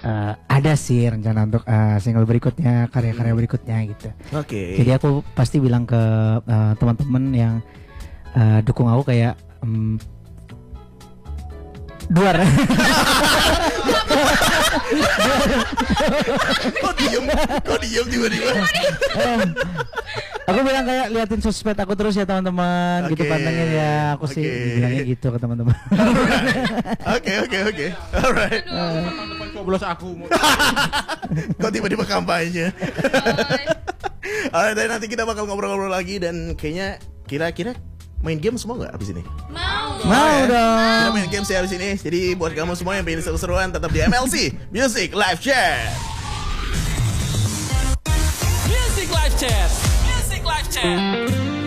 ada sih rencana untuk single berikutnya, karya-karya berikutnya gitu. Oke. Jadi aku pasti bilang ke teman-teman yang dukung aku kayak duar. Kok diem tiba-tiba? Aku bilang kayak liatin sosmed aku terus ya teman-teman, gitu pantengin ya. Aku sih bilangnya gitu ke teman-teman. Oke. Alright. Teman-teman coblos aku. Kok tiba-tiba kampanye? Alright, dan nanti kita bakal ngobrol-ngobrol lagi dan kayaknya kira-kira main game semua nggak abis ini? Mau dong. Kita main game sih abis ini. Jadi buat kamu semua yang pengen seru-seruan tetap di MLC Music Live Chat. Music Live Chat. Music Live Chat.